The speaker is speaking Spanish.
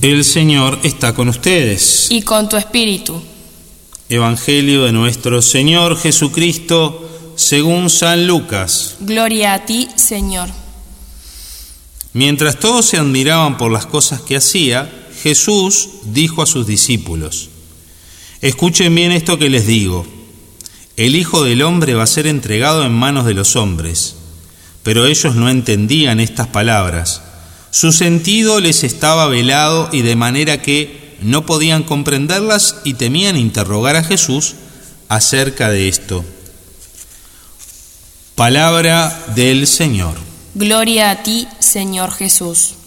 El Señor está con ustedes. Y con tu espíritu. Evangelio de nuestro Señor Jesucristo según San Lucas. Gloria a ti, Señor. Mientras todos se admiraban por las cosas que hacía, Jesús dijo a sus discípulos: escuchen bien esto que les digo. El Hijo del Hombre va a ser entregado en manos de los hombres. Pero ellos no entendían estas palabras. Su sentido les estaba velado y de manera que no podían comprenderlas y temían interrogar a Jesús acerca de esto. Palabra del Señor. Gloria a ti, Señor Jesús.